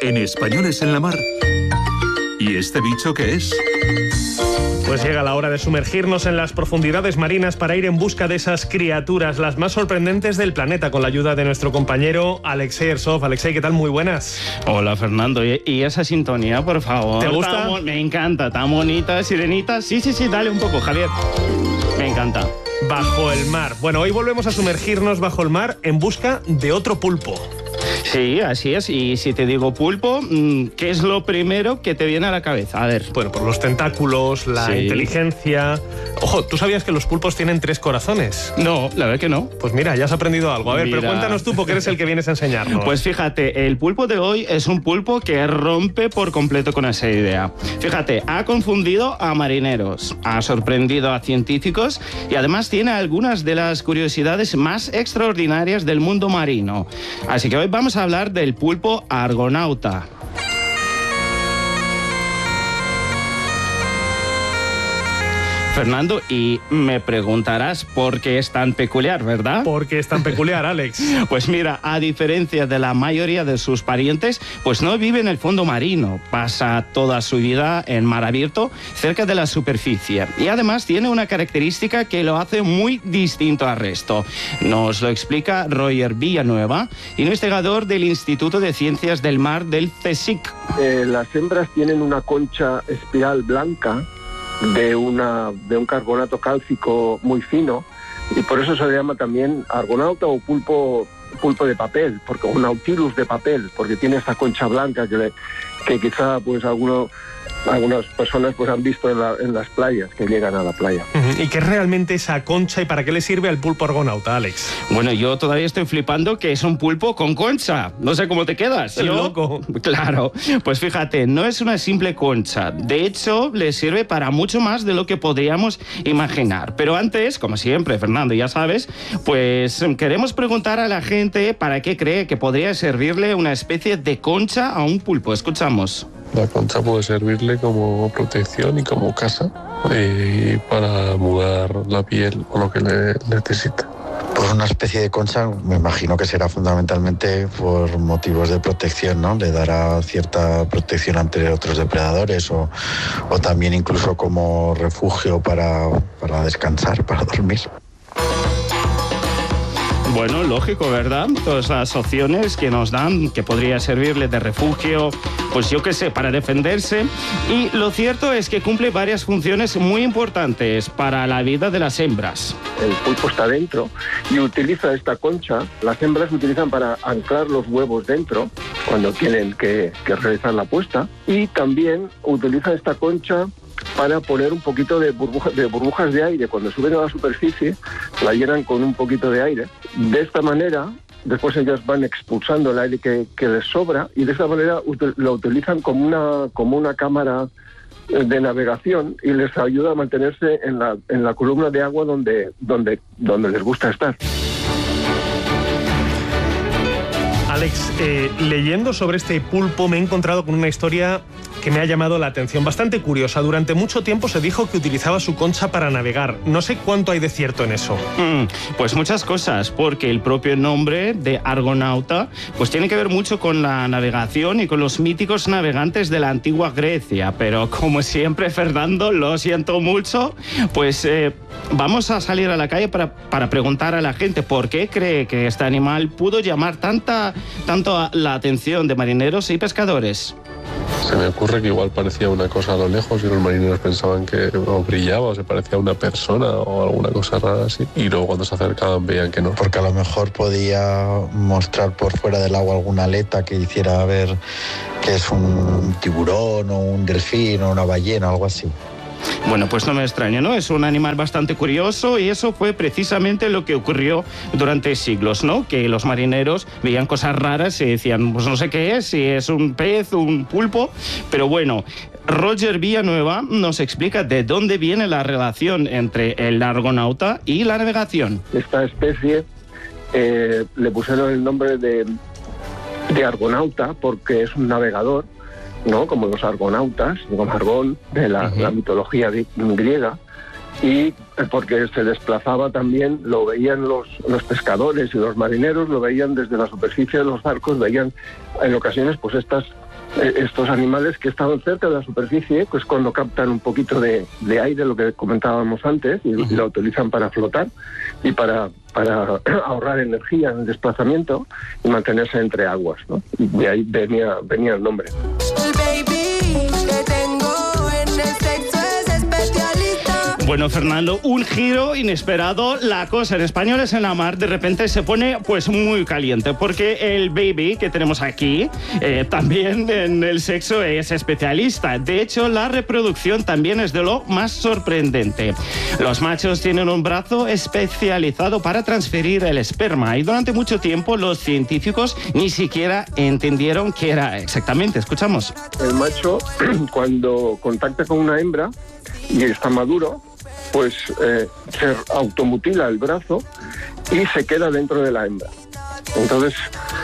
En Españoles en la Mar. ¿Y este bicho qué es? Pues llega la hora de sumergirnos en las profundidades marinas para ir en busca de esas criaturas, las más sorprendentes del planeta, con la ayuda de nuestro compañero Alexei Ersov. Alexei, ¿qué tal? Muy buenas. Hola, Fernando. ¿Y esa sintonía, por favor? ¿Te gusta? Me encanta, tan bonita, sirenita. Sí, dale un poco, Javier. Me encanta. Bajo el mar. Bueno, hoy volvemos a sumergirnos bajo el mar en busca de otro pulpo. Sí, así es. Y si te digo pulpo, ¿qué es lo primero que te viene a la cabeza? A ver. Bueno, por los tentáculos, la inteligencia... Ojo, ¿tú sabías que los pulpos tienen 3 corazones? No, la verdad que no. Pues mira, ya has aprendido algo. A ver, pero cuéntanos tú, porque eres el que vienes a enseñarnos. Pues fíjate, el pulpo de hoy es un pulpo que rompe por completo con esa idea. Fíjate, ha confundido a marineros, ha sorprendido a científicos y además tiene algunas de las curiosidades más extraordinarias del mundo marino. Así que hoy vamos a hablar del pulpo argonauta. Fernando, y me preguntarás por qué es tan peculiar, ¿verdad? ¿Por qué es tan peculiar, Alex? Pues mira, a diferencia de la mayoría de sus parientes, pues no vive en el fondo marino, pasa toda su vida en mar abierto, cerca de la superficie. Y además tiene una característica que lo hace muy distinto al resto. Nos lo explica Roger Villanueva, investigador del Instituto de Ciencias del Mar del CSIC. Las hembras tienen una concha espiral blanca de un carbonato cálcico muy fino, y por eso se le llama también argonauta o pulpo de papel, porque un nautilus de papel, porque tiene esa concha blanca que quizá pues algunas personas pues han visto en las playas, que llegan a la playa. ¿Y qué es realmente esa concha y para qué le sirve al pulpo argonauta, Alex? Bueno, yo todavía estoy flipando que es un pulpo con concha. No sé cómo te quedas. ¡Qué loco! Claro, pues fíjate, no es una simple concha. De hecho, le sirve para mucho más de lo que podríamos imaginar. Pero antes, como siempre, Fernando, ya sabes, pues queremos preguntar a la gente para qué cree que podría servirle una especie de concha a un pulpo. Escuchamos. La concha puede servirle como protección y como casa, y para mudar la piel o lo que le necesita. Pues una especie de concha, me imagino que será fundamentalmente por motivos de protección, ¿no? Le dará cierta protección ante otros depredadores o también incluso como refugio para descansar, para dormir. Bueno, lógico, ¿verdad? Todas las opciones que nos dan, que podría servirle de refugio, pues yo qué sé, para defenderse. Y lo cierto es que cumple varias funciones muy importantes para la vida de las hembras. El pulpo está dentro y utiliza esta concha. Las hembras utilizan para anclar los huevos dentro cuando tienen que realizar la puesta, y también utiliza esta concha para poner un poquito de burbujas de aire. Cuando suben a la superficie, la llenan con un poquito de aire. De esta manera, después ellas van expulsando el aire que les sobra, y de esta manera lo utilizan como una cámara de navegación, y les ayuda a mantenerse en la columna de agua donde les gusta estar. Alex, leyendo sobre este pulpo me he encontrado con una historia que me ha llamado la atención, bastante curiosa. Durante mucho tiempo se dijo que utilizaba su concha para navegar. No sé cuánto hay de cierto en eso. Pues muchas cosas, porque el propio nombre de argonauta pues tiene que ver mucho con la navegación y con los míticos navegantes de la antigua Grecia. Pero como siempre, Fernando, lo siento mucho, pues vamos a salir a la calle para preguntar a la gente por qué cree que este animal pudo llamar tanto la atención de marineros y pescadores. Se me ocurre que igual parecía una cosa a lo lejos y los marineros pensaban que o brillaba o se parecía a una persona o alguna cosa rara así, y luego cuando se acercaban veían que no. Porque a lo mejor podía mostrar por fuera del agua alguna aleta que hiciera ver que es un tiburón o un delfín o una ballena, algo así. Bueno, pues no me extraña, ¿no? Es un animal bastante curioso, y eso fue precisamente lo que ocurrió durante siglos, ¿no? Que los marineros veían cosas raras y decían, pues no sé qué es, si es un pez, un pulpo, pero bueno, Roger Villanueva nos explica de dónde viene la relación entre el argonauta y la navegación. Esta especie le pusieron el nombre de argonauta porque es un navegador, ¿no? Como los argonautas, como Argón, de la mitología griega, y porque se desplazaba también, lo veían los pescadores y los marineros, lo veían desde la superficie de los barcos, veían en ocasiones pues estas estos animales que estaban cerca de la superficie, pues cuando captan un poquito de aire, lo que comentábamos antes, y lo utilizan para flotar y para ahorrar energía en el desplazamiento y mantenerse entre aguas, ¿no? Y de ahí venía el nombre. Bueno, Fernando, un giro inesperado. La cosa en Españoles en la Mar de repente se pone pues muy caliente, porque el baby que tenemos aquí también en el sexo es especialista. De hecho, la reproducción también es de lo más sorprendente. Los machos tienen un brazo especializado para transferir el esperma y durante mucho tiempo los científicos ni siquiera entendieron qué era exactamente. Escuchamos. El macho, cuando contacta con una hembra y está maduro, pues se automutila el brazo y se queda dentro de la hembra. Entonces,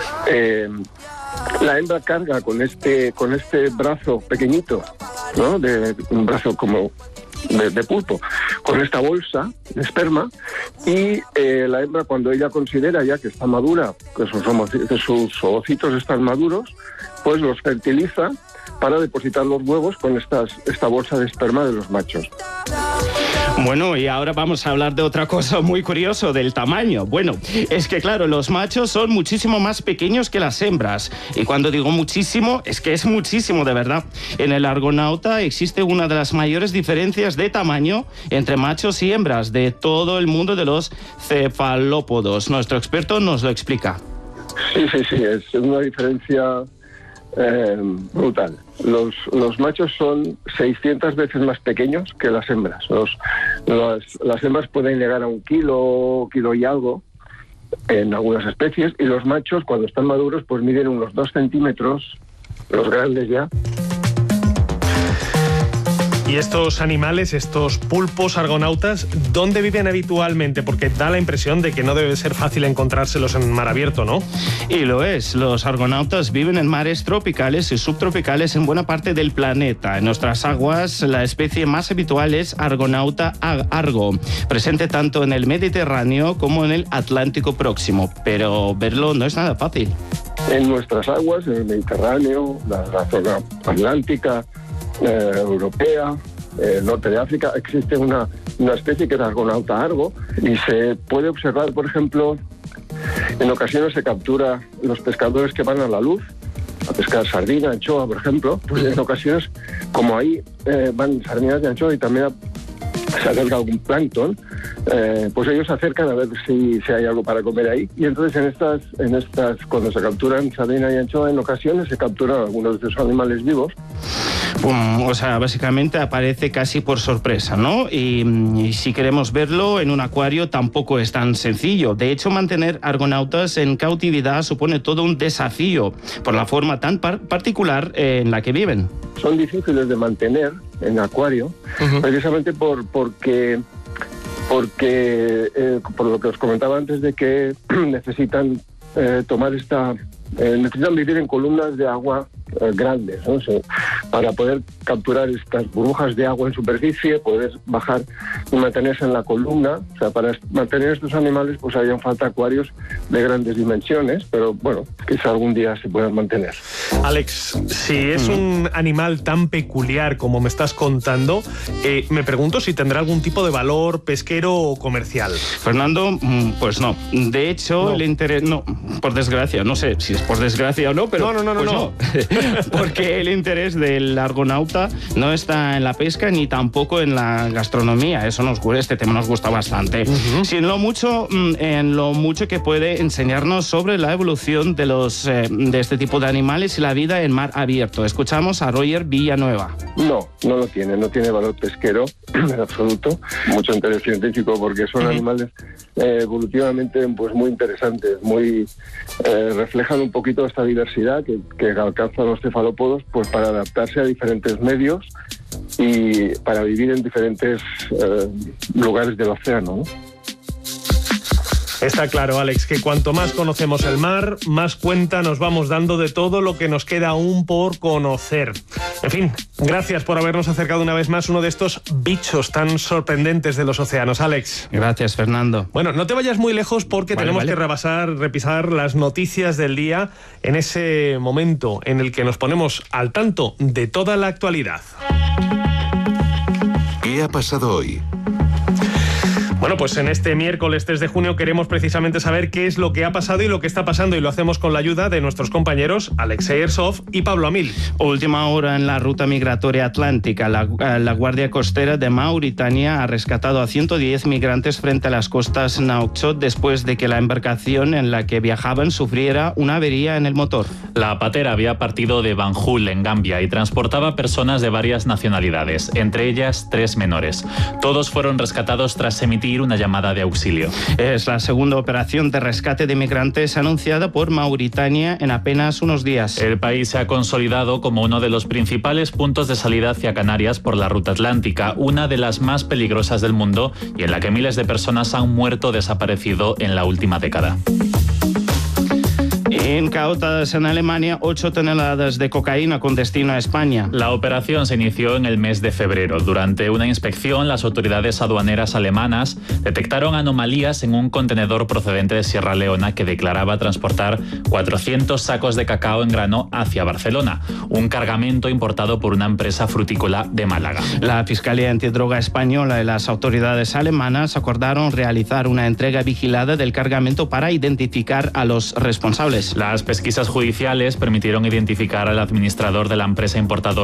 la hembra carga con este brazo pequeñito, ¿no? De un brazo como de pulpo, con esta bolsa de esperma, y la hembra, cuando ella considera ya que está madura, que sus ovocitos están maduros, pues los fertiliza para depositar los huevos con esta bolsa de esperma de los machos. Bueno, y ahora vamos a hablar de otra cosa muy curiosa, del tamaño. Bueno, es que claro, los machos son muchísimo más pequeños que las hembras. Y cuando digo muchísimo, es que es muchísimo de verdad. En el Argonauta existe una de las mayores diferencias de tamaño entre machos y hembras de todo el mundo de los cefalópodos. Nuestro experto nos lo explica. Sí, es una diferencia brutal. Los machos son 600 veces más pequeños que las hembras. Las hembras pueden llegar a 1 kilo y algo en algunas especies, y los machos, cuando están maduros, pues miden unos 2 centímetros, los grandes ya. ¿Y estos animales, estos pulpos argonautas, dónde viven habitualmente? Porque da la impresión de que no debe ser fácil encontrárselos en mar abierto, ¿no? Y lo es. Los argonautas viven en mares tropicales y subtropicales en buena parte del planeta. En nuestras aguas, la especie más habitual es Argonauta argo, presente tanto en el Mediterráneo como en el Atlántico próximo. Pero verlo no es nada fácil. En nuestras aguas, en el Mediterráneo, la zona atlántica, europea, norte de África, existe una especie que es Argonauta argo, y se puede observar, por ejemplo, en ocasiones se captura los pescadores que van a la luz a pescar sardina, anchoa, por ejemplo, pues en ocasiones, como ahí van sardinas de anchoa y también se acerca algún plancton, pues ellos se acercan a ver si hay algo para comer ahí, y entonces en estas cuando se capturan sardina y anchoa, en ocasiones se capturan algunos de esos animales vivos. O sea, básicamente aparece casi por sorpresa, ¿no? Y si queremos verlo en un acuario tampoco es tan sencillo. De hecho, mantener argonautas en cautividad supone todo un desafío por la forma tan particular en la que viven. Son difíciles de mantener en acuario, precisamente porque por lo que os comentaba antes, de que necesitan necesitan vivir en columnas de agua grandes, ¿no? Para poder capturar estas burbujas de agua en superficie, poder bajar y mantenerse en la columna. O sea, para mantener estos animales pues harían falta acuarios de grandes dimensiones, pero bueno, quizá algún día se puedan mantener. Alex, si es un animal tan peculiar como me estás contando, me pregunto si tendrá algún tipo de valor pesquero o comercial. Fernando, pues no. De hecho, el interés... No, por desgracia, no sé si es por desgracia o no, pero... No. Porque el interés del argonauta no está en la pesca ni tampoco en la gastronomía. Este tema nos gusta bastante. Sino en lo mucho que puede enseñarnos sobre la evolución de este tipo de animales y la vida en mar abierto. Escuchamos a Roger Villanueva. No lo tiene valor pesquero en absoluto. Mucho interés científico, porque son animales evolutivamente pues muy interesantes, reflejan un poquito esta diversidad que alcanzan los cefalópodos, pues para adaptarse a diferentes medios y para vivir en diferentes lugares del océano, ¿no? Está claro, Alex, que cuanto más conocemos el mar, más cuenta nos vamos dando de todo lo que nos queda aún por conocer. En fin, gracias por habernos acercado una vez más uno de estos bichos tan sorprendentes de los océanos, Alex. Gracias, Fernando. Bueno, no te vayas muy lejos porque tenemos que repisar las noticias del día en ese momento en el que nos ponemos al tanto de toda la actualidad. ¿Qué ha pasado hoy? Bueno, pues en este miércoles 3 de junio queremos precisamente saber qué es lo que ha pasado y lo que está pasando, y lo hacemos con la ayuda de nuestros compañeros Alexei Ersov y Pablo Amil. Última hora en la ruta migratoria atlántica. La Guardia Costera de Mauritania ha rescatado a 110 migrantes frente a las costas Nouakchott después de que la embarcación en la que viajaban sufriera una avería en el motor. La patera había partido de Banjul, en Gambia, y transportaba personas de varias nacionalidades, entre ellas 3 menores. Todos fueron rescatados tras emitir una llamada de auxilio. Es la segunda operación de rescate de migrantes anunciada por Mauritania en apenas unos días. El país se ha consolidado como uno de los principales puntos de salida hacia Canarias por la ruta atlántica, una de las más peligrosas del mundo y en la que miles de personas han muerto o desaparecido en la última década. Incautadas en Alemania 8 toneladas de cocaína con destino a España. La operación se inició en el mes de febrero. Durante una inspección, las autoridades aduaneras alemanas detectaron anomalías en un contenedor procedente de Sierra Leona que declaraba transportar 400 sacos de cacao en grano hacia Barcelona, un cargamento importado por una empresa frutícola de Málaga. La Fiscalía Antidroga Española y las autoridades alemanas acordaron realizar una entrega vigilada del cargamento para identificar a los responsables. Las pesquisas judiciales permitieron identificar al administrador de la empresa importadora